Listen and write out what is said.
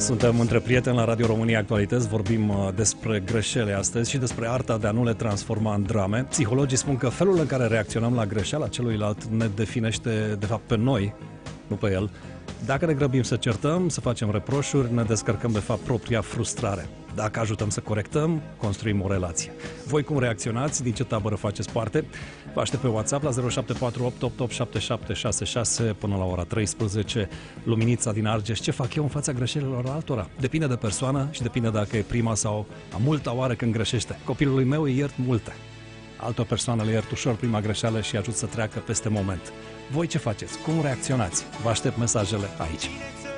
Suntem între prieteni la Radio România Actualități, vorbim despre greșeli astăzi și despre arta de a nu le transforma în drame. Psihologii spun că felul în care reacționăm la greșeala celuilalt ne definește de fapt pe noi, nu pe el. Dacă ne grăbim să certăm, să facem reproșuri, ne descărcăm de fapt propria frustrare. Dacă ajutăm să corectăm, construim o relație. Voi cum reacționați? Din ce tabără faceți parte? Vă aștept pe WhatsApp la 0748887766 până la ora 13. Luminița din Argeș, ce fac eu în fața greșelilor altora? Depinde de persoană și depinde dacă e prima sau a multa oară când greșește. Copilului meu îi iert multe. Altor persoane le iert ușor prima greșeală și ajut să treacă peste moment. Voi ce faceți? Cum reacționați? Vă aștept mesajele aici.